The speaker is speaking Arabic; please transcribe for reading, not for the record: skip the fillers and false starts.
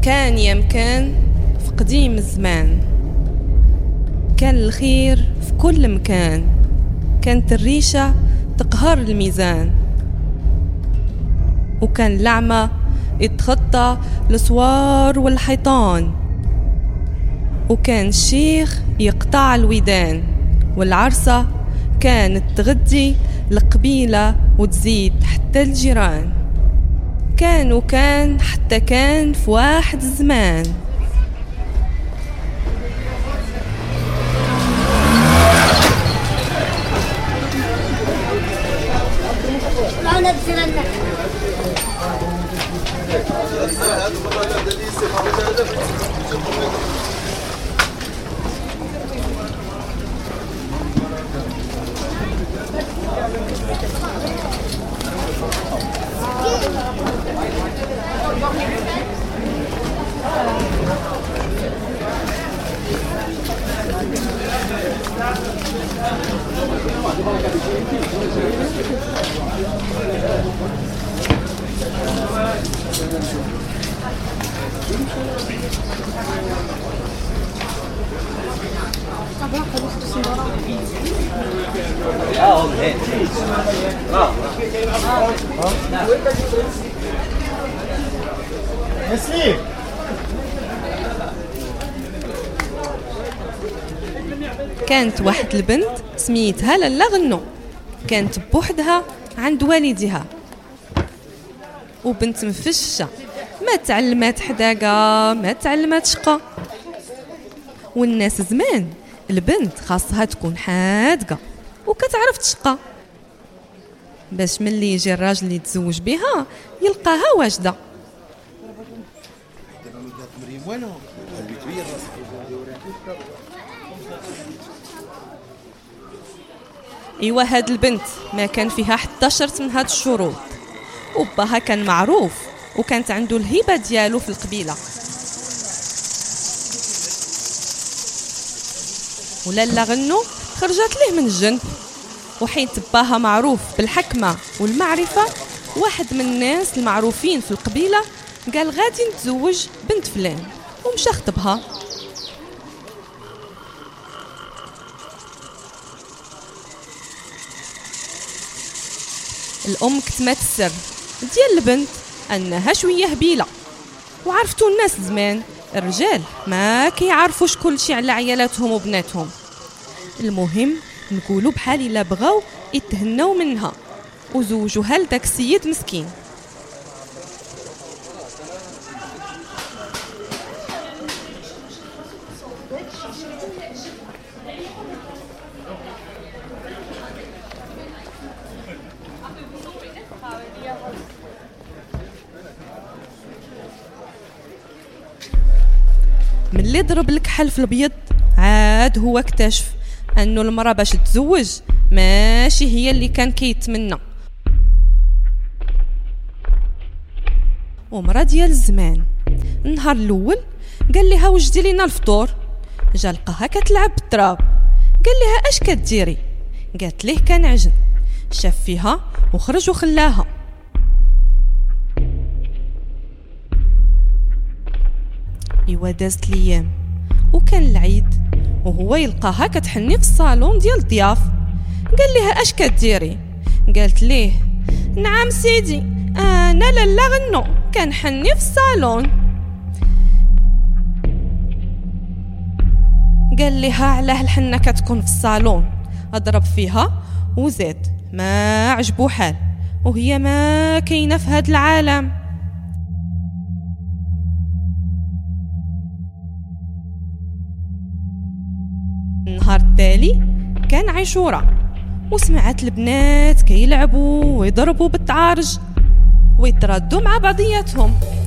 كان يمكن في قديم الزمان، كان الخير في كل مكان، كانت الريشة تقهر الميزان، وكان الأعمى يتخطى الأسوار والحيطان، وكان الشيخ يقطع الودان، والعرسة كانت تغدي القبيلة وتزيد حتى الجيران. كان حتى كان في واحد الزمان. كانت واحد البنت سميتها لالا غنو، كانت بوحدها عند والدها، وبنت مفشة، ما تعلمات حداقة، ما تعلمات شقة. والناس زمان البنت خاصها تكون حادقة وكتعرف تشقى، باش ملي يجي الراجل اللي يتزوج بها يلقاها واجدة. ايوا هاد البنت ما كان فيها حتى شرط من هاد الشروط، وباها كان معروف وكانت عنده الهبة ديالو في القبيلة. ولالا غنو خرجت ليه من الجنب، وحين تباها معروف بالحكمة والمعرفة، واحد من الناس المعروفين في القبيلة قال غادي نتزوج بنت فلان، ومشى خطبها. الأم كتمات السر ديال البنت أنها شوية هبيلة، وعرفتوا الناس زمان الرجال ما كيعرفوش كل شيء على عيالاتهم وبناتهم. المهم نقولوا بحال إلا بغاو يتهنوا منها وزوجوها لداك السيد مسكين. من اللي ضرب لك حلف الابيض عاد هو اكتشف انه المرأة باش تتزوج ماشي هي اللي كان كيتمنى. ومرأة ديال الزمان النهار الاول قال لها وجدي لينا الفطور، جا لقاها كتلعب بالتراب، قال لها اش كديري؟ قالت ليه كنعجن، شاف فيها وخرج وخلاها. ايوا دازت الايام وكان العيد، وهو يلقاها كتحني في الصالون ديال الضياف، قال لها اش كديري؟ قالت ليه نعم سيدي انا لالا غنو كنحني في الصالون. قال لها علاه الحنه كتكون في الصالون؟ اضرب فيها وزاد ما عجبو حال، وهي ما كاينه في هذا العالم. النهار التالي كان عاشوراء، وسمعت البنات كيلعبوا ويضربوا بالتعارج ويتردوا مع بعضياتهم.